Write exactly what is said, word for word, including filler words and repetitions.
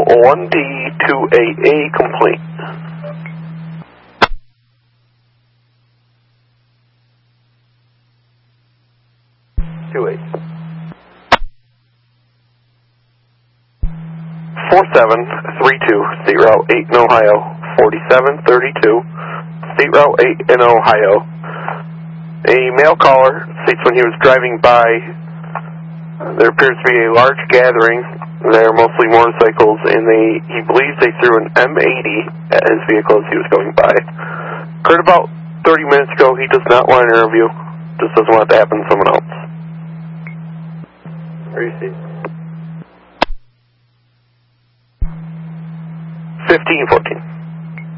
one D two A A complete. two eight. four seven three two, State Route eight in Ohio. forty-seven thirty-two, State Route eight in Ohio. A male caller states when he was driving by, there appears to be a large gathering. They're mostly motorcycles, and they he believes they threw an M eighty at his vehicle as he was going by. Heard about thirty minutes ago, he does not want an interview. Just doesn't want it to happen to someone else. Receive. fifteen fourteen.